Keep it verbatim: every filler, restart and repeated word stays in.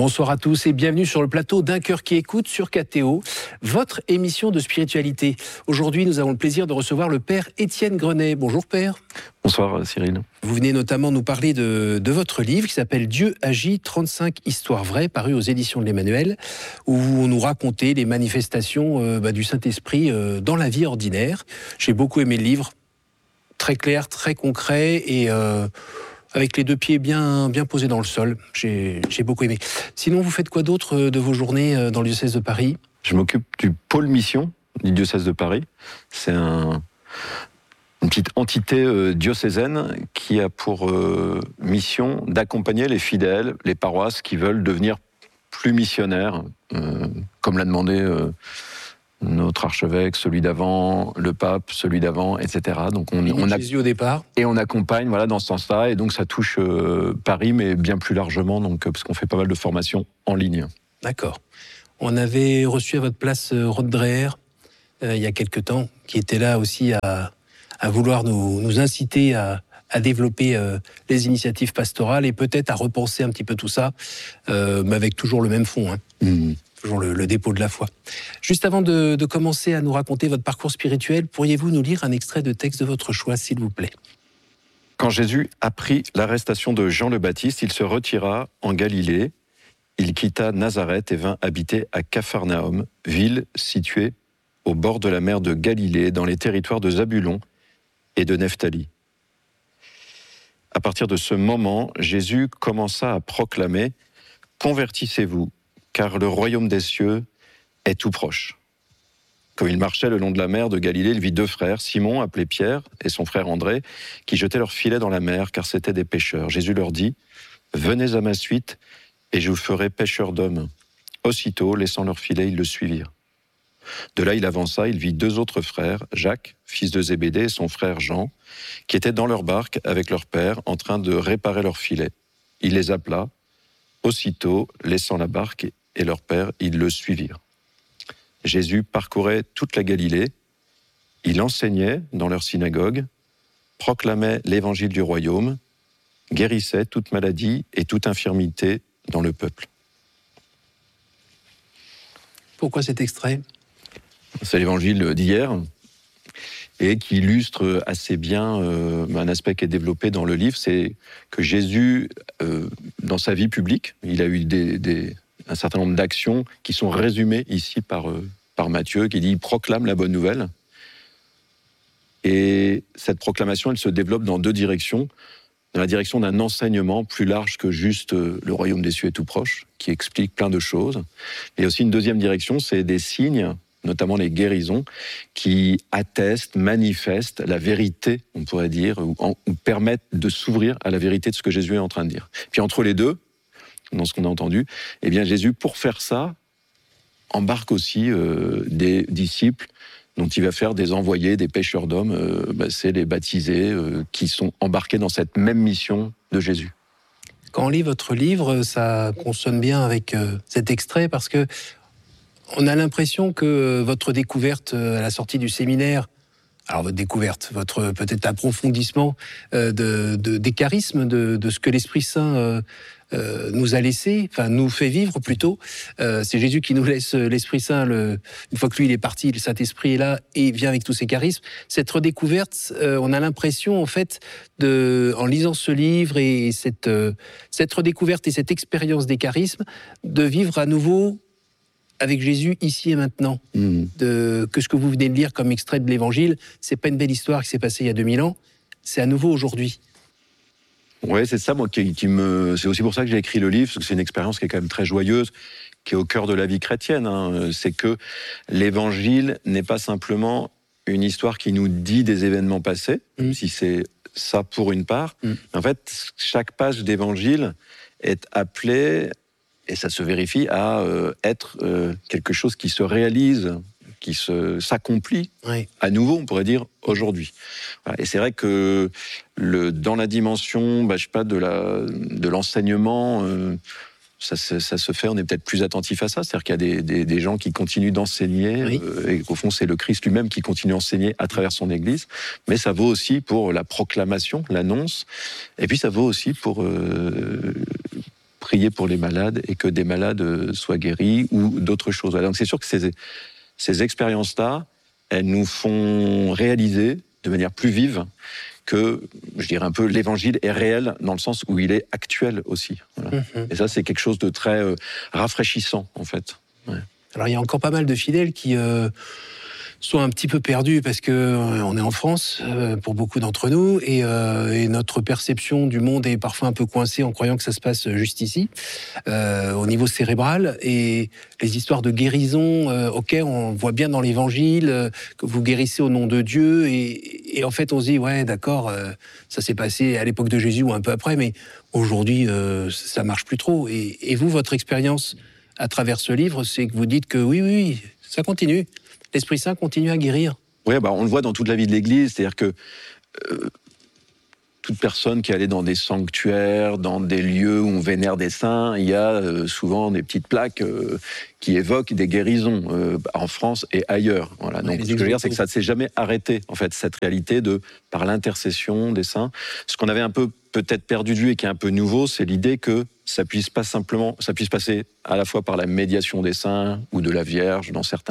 Bonsoir à tous et bienvenue sur le plateau d'Un cœur qui écoute sur K T O, votre émission de spiritualité. Aujourd'hui, nous avons le plaisir de recevoir le Père Étienne Grenet. Bonjour Père. Bonsoir Cyril. Vous venez notamment nous parler de, de votre livre qui s'appelle Dieu agit, trente-cinq histoires vraies, paru aux éditions de l'Emmanuel, où vous nous racontez les manifestations euh, bah, du Saint-Esprit euh, dans la vie ordinaire. J'ai beaucoup aimé le livre, très clair, très concret et... Euh, avec les deux pieds bien, bien posés dans le sol. J'ai, j'ai beaucoup aimé. Sinon, vous faites quoi d'autre de vos journées dans le diocèse de Paris ? Je m'occupe du pôle mission du diocèse de Paris. C'est un, une petite entité euh, diocésaine qui a pour euh, mission d'accompagner les fidèles, les paroisses qui veulent devenir plus missionnaires, euh, comme l'a demandé... Euh, notre archevêque, celui d'avant, le pape, celui d'avant, et cetera. Donc on, on a Jésus au départ. Et on accompagne, voilà, dans ce sens-là. Et donc ça touche euh, Paris, mais bien plus largement, donc euh, parce qu'on fait pas mal de formations en ligne. D'accord. On avait reçu à votre place euh, Rod Dreher euh, il y a quelque temps, qui était là aussi à, à vouloir nous, nous inciter à, à développer euh, les initiatives pastorales et peut-être à repenser un petit peu tout ça, euh, mais avec toujours le même fond. Hein. Mmh. Toujours le, le dépôt de la foi. Juste avant de, de commencer à nous raconter votre parcours spirituel, pourriez-vous nous lire un extrait de texte de votre choix, s'il vous plaît ? Quand Jésus apprit l'arrestation de Jean le Baptiste, il se retira en Galilée. Il quitta Nazareth et vint habiter à Capharnaüm, ville située au bord de la mer de Galilée, dans les territoires de Zabulon et de Nephtali. À partir de ce moment, Jésus commença à proclamer « Convertissez-vous ». Car le royaume des cieux est tout proche. Comme il marchait le long de la mer de Galilée, il vit deux frères, Simon, appelé Pierre, et son frère André, qui jetaient leurs filets dans la mer, car c'étaient des pêcheurs. Jésus leur dit « Venez à ma suite, et je vous ferai pêcheurs d'hommes. » Aussitôt, laissant leurs filets, ils le suivirent. De là, il avança, il vit deux autres frères, Jacques, fils de Zébédée, et son frère Jean, qui étaient dans leur barque avec leur père, en train de réparer leurs filets. Il les appela. Aussitôt, laissant la barque et leur père, ils le suivirent. Jésus parcourait toute la Galilée, il enseignait dans leur synagogue, proclamait l'évangile du royaume, guérissait toute maladie et toute infirmité dans le peuple. Pourquoi cet extrait ? C'est l'évangile d'hier et qui illustre assez bien euh, un aspect qui est développé dans le livre, c'est que Jésus, euh, dans sa vie publique, il a eu des... des un certain nombre d'actions qui sont résumées ici par, euh, par Matthieu, qui dit « Il proclame la bonne nouvelle ». Et cette proclamation, elle se développe dans deux directions. Dans la direction d'un enseignement plus large que juste euh, « Le royaume des cieux est tout proche », qui explique plein de choses. Et aussi une deuxième direction, c'est des signes, notamment les guérisons, qui attestent, manifestent la vérité, on pourrait dire, ou, en, ou permettent de s'ouvrir à la vérité de ce que Jésus est en train de dire. Puis entre les deux, dans ce qu'on a entendu, eh bien Jésus, pour faire ça, embarque aussi euh, des disciples dont il va faire des envoyés, des pêcheurs d'hommes, euh, bah, c'est les baptisés euh, qui sont embarqués dans cette même mission de Jésus. Quand on lit votre livre, ça consonne bien avec euh, cet extrait parce que on a l'impression que votre découverte à la sortie du séminaire, alors votre découverte, votre peut-être approfondissement euh, de, de, des charismes, de, de ce que l'Esprit Saint euh, euh, nous a laissé, enfin nous fait vivre plutôt. Euh, c'est Jésus qui nous laisse l'Esprit Saint. Le, une fois que lui il est parti, le Saint-Esprit est là et vient avec tous ses charismes. Cette redécouverte, euh, on a l'impression en fait, de, en lisant ce livre et cette, euh, cette redécouverte et cette expérience des charismes, de vivre à nouveau avec Jésus ici et maintenant, mmh. de, que ce que vous venez de lire comme extrait de l'Évangile, c'est pas une belle histoire qui s'est passée il y a deux mille ans, c'est à nouveau aujourd'hui. Oui, c'est ça, moi, qui, qui me... c'est aussi pour ça que j'ai écrit le livre, parce que c'est une expérience qui est quand même très joyeuse, qui est au cœur de la vie chrétienne. Hein. C'est que l'Évangile n'est pas simplement une histoire qui nous dit des événements passés, mmh. si c'est ça pour une part. Mmh. En fait, chaque page d'Évangile est appelée, et ça se vérifie, à euh, être euh, quelque chose qui se réalise, qui se, s'accomplit oui. à nouveau, on pourrait dire, aujourd'hui. Voilà. Et c'est vrai que le, dans la dimension, bah, je sais pas, de, la, de l'enseignement, euh, ça, ça, ça se fait, on est peut-être plus attentif à ça, c'est-à-dire qu'il y a des, des, des gens qui continuent d'enseigner, oui. euh, et qu'au fond, c'est le Christ lui-même qui continue à enseigner à travers son Église, mais ça vaut aussi pour la proclamation, l'annonce, et puis ça vaut aussi pour... Euh, prier pour les malades et que des malades euh, soient guéris ou d'autres choses. Voilà. Donc c'est sûr que ces, ces expériences-là, elles nous font réaliser de manière plus vive que, je dirais un peu, l'évangile est réel dans le sens où il est actuel aussi. Voilà. Mmh. Et ça, c'est quelque chose de très euh, rafraîchissant, en fait. Ouais. Alors, il y a encore pas mal de fidèles qui euh, sont un petit peu perdus parce qu'on euh, est en France, euh, pour beaucoup d'entre nous, et, euh, et notre perception du monde est parfois un peu coincée en croyant que ça se passe juste ici, euh, au niveau cérébral. Et les histoires de guérison, euh, ok, on voit bien dans l'Évangile euh, que vous guérissez au nom de Dieu, et, et en fait on se dit, ouais, d'accord, euh, ça s'est passé à l'époque de Jésus ou un peu après, mais aujourd'hui, euh, ça marche plus trop. Et, et vous, votre expérience à travers ce livre, c'est que vous dites que oui, oui, ça continue. L'Esprit Saint continue à guérir. Oui, bah, on le voit dans toute la vie de l'Église, c'est-à-dire que euh, toute personne qui allait dans des sanctuaires, dans des lieux où on vénère des saints, il y a euh, souvent des petites plaques euh, qui évoquent des guérisons euh, en France et ailleurs. Voilà. Ouais, donc, ce que je veux dire, c'est que ça ne s'est jamais arrêté, en fait, cette réalité de par l'intercession des saints. Ce qu'on avait un peu peut-être perdu de vue et qui est un peu nouveau, c'est l'idée que ça puisse pas simplement, ça puisse passer à la fois par la médiation des saints ou de la Vierge dans certains